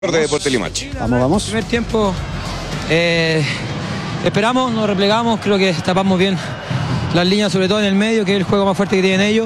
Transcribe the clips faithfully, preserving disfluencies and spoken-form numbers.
de Deportes Limache. Vamos, vamos. Primer tiempo, eh, esperamos, nos replegamos, creo que tapamos bien las líneas, sobre todo en el medio, que es el juego más fuerte que tienen ellos.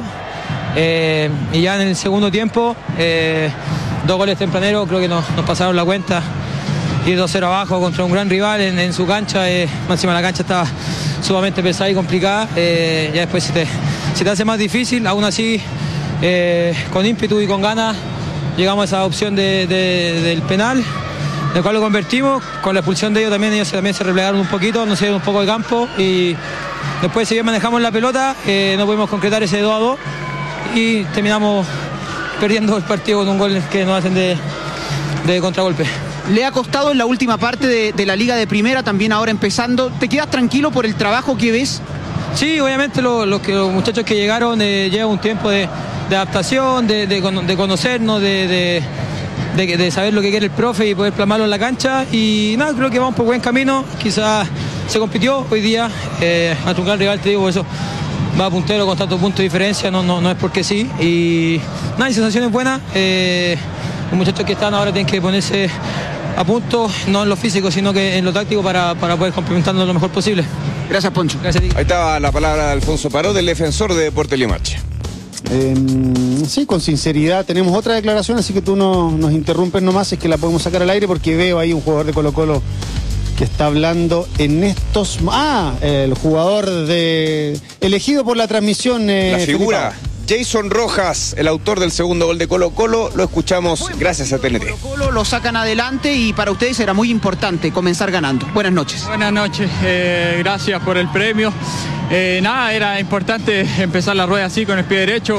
Eh, y ya en el segundo tiempo, eh, dos goles tempraneros, creo que nos, nos pasaron la cuenta. Ir dos cero abajo contra un gran rival en, en su cancha, eh, encima la cancha estaba sumamente pesada y complicada. Eh, ya después se te, se te hace más difícil, aún así, eh, con ímpetu y con ganas, llegamos a esa opción de, de, del penal, el cual lo convertimos. Con la expulsión de ellos también, ellos también se replegaron un poquito, nos dieron un poco de campo y después, si bien manejamos la pelota, eh, no pudimos concretar ese dos a dos y terminamos perdiendo el partido con un gol que nos hacen de, de contragolpe. Le ha costado en la última parte de, de la Liga de Primera, también ahora empezando. ¿Te quedas tranquilo por el trabajo que ves? Sí, obviamente lo, lo que, los muchachos que llegaron eh, llevan un tiempo de, de adaptación, de, de, de conocernos, de, de, de, de saber lo que quiere el profe y poder plasmarlo en la cancha. Y nada, creo que vamos por buen camino. Quizás se compitió hoy día eh, ante un gran rival, te digo, por eso va puntero con tantos puntos de diferencia, no, no, no es porque sí. Y nada, hay sensaciones buenas. Eh, los muchachos que están ahora tienen que ponerse a punto, no en lo físico, sino que en lo táctico para, para poder complementarnos lo mejor posible. Gracias, Poncho. Gracias. Ahí estaba la palabra de Alfonso Paró, del defensor de Deportes Limache. Eh, sí, con sinceridad. Tenemos otra declaración, así que tú no, nos interrumpes nomás, es que la podemos sacar al aire porque veo ahí un jugador de Colo-Colo que está hablando en estos... Ah, el jugador de elegido por la transmisión. Eh, la figura, Jason Rojas, el autor del segundo gol de Colo-Colo, lo escuchamos gracias a T N T. Colo-Colo lo sacan adelante y para ustedes era muy importante comenzar ganando. Buenas noches. Buenas noches, eh, gracias por el premio. Eh, nada, era importante empezar la rueda así con el pie derecho.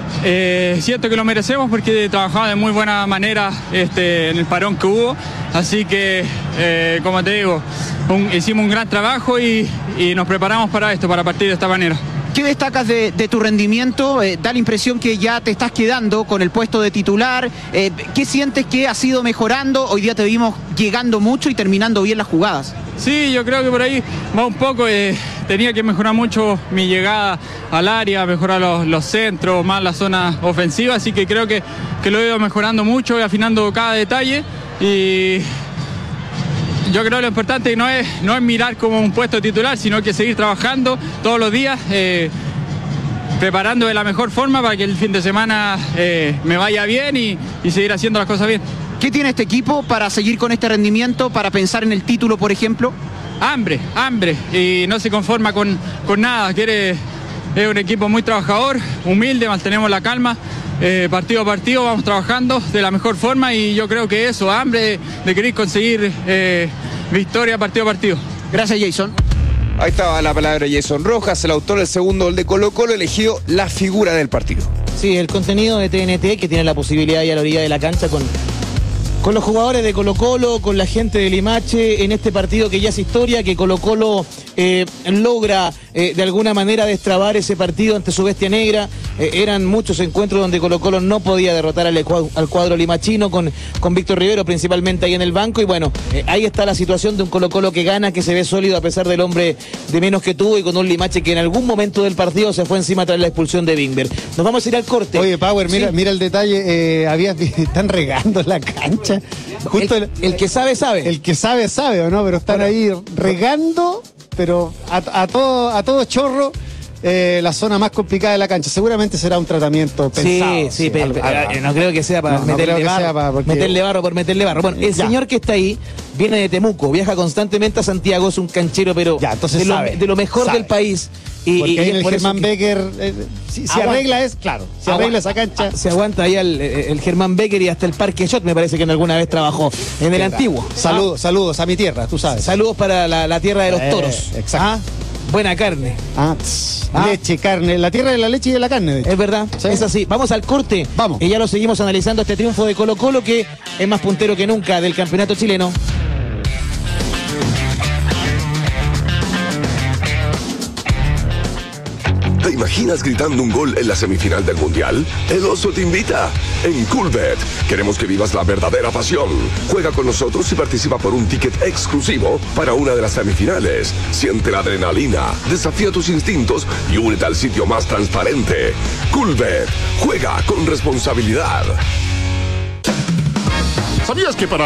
Eh, siento que lo merecemos porque trabajaba de muy buena manera este, en el parón que hubo, así que eh, como te digo, un, hicimos un gran trabajo y, y nos preparamos para esto, para partir de esta manera. ¿Qué destacas de, de tu rendimiento? Eh, da la impresión que ya te estás quedando con el puesto de titular. Eh, ¿Qué sientes que has ido mejorando? Hoy día te vimos llegando mucho y terminando bien las jugadas. Sí, yo creo que por ahí va un poco, eh, tenía que mejorar mucho mi llegada al área, mejorar los, los centros, más la zona ofensiva, así que creo que, que lo he ido mejorando mucho y afinando cada detalle. Y yo creo que lo importante no es, no es mirar como un puesto titular, sino que seguir trabajando todos los días, eh, preparando de la mejor forma para que el fin de semana eh, me vaya bien y, y seguir haciendo las cosas bien. ¿Qué tiene este equipo para seguir con este rendimiento, para pensar en el título, por ejemplo? Hambre, hambre, y no se conforma con, con nada. Quiere, es un equipo muy trabajador, humilde, mantenemos la calma. Eh, partido a partido vamos trabajando de la mejor forma y yo creo que eso, hambre de, de querer conseguir eh, victoria partido a partido. Gracias, Jason. Ahí estaba la palabra de Jason Rojas, el autor del segundo gol de Colo-Colo, elegido la figura del partido. Sí, el contenido de T N T, que tiene la posibilidad de ir a la orilla de la cancha con, con los jugadores de Colo-Colo, con la gente de Limache, en este partido que ya es historia, que Colo-Colo eh, logra eh, de alguna manera destrabar ese partido ante su bestia negra. Eh, eran muchos encuentros donde Colo-Colo no podía derrotar al, al cuadro limachino, con, con Víctor Rivero principalmente ahí en el banco, y bueno, eh, ahí está la situación de un Colo-Colo que gana, que se ve sólido a pesar del hombre de menos que tuvo, y con un Limache que en algún momento del partido se fue encima tras la expulsión de Bingber. Nos vamos a ir al corte. Oye, Power, mira, ¿Sí? mira el detalle, eh, había, están regando la cancha. Justo el, el que sabe, sabe. El que sabe, sabe, ¿o no? Pero están Bueno, ahí regando, pero a, a, todo, a todo chorro, eh, la zona más complicada de la cancha. Seguramente será un tratamiento pensado. Sí, sí, pe, algo, pe, algo. no creo que sea para No, no meterle, creo que barro, sea para- porque- meterle barro por meterle barro. Bueno, el Ya. señor que está ahí viene de Temuco, viaja constantemente a Santiago, es un canchero, pero Ya, entonces de, lo, sabe, de lo mejor sabe. del país. Y, Porque y- ahí y en es el por eso Germán que- Becker, eh, si, si Aguanta. arregla es, claro, si arregla esa cancha. Se aguanta ahí el, el Germán Becker y hasta el Parque Shot, me parece que en alguna vez trabajó en el antiguo. Saludos, saludos a mi tierra, tú Ah, sabes. saludos para la, la tierra de los Eh, toros. exacto. Ah, buena carne. Ah, tss, Ah. leche, carne, la tierra de la leche y de la carne, de hecho. Es verdad, Sí. es así. Vamos al corte. Vamos. Y ya lo seguimos analizando, este triunfo de Colo-Colo, que es más puntero que nunca del campeonato chileno. ¿Te imaginas gritando un gol en la semifinal del Mundial? El Oso te invita. En Coolbet queremos que vivas la verdadera pasión. Juega con nosotros y participa por un ticket exclusivo para una de las semifinales. Siente la adrenalina, desafía tus instintos y únete al sitio más transparente. Coolbet. Juega con responsabilidad. ¿Sabías que para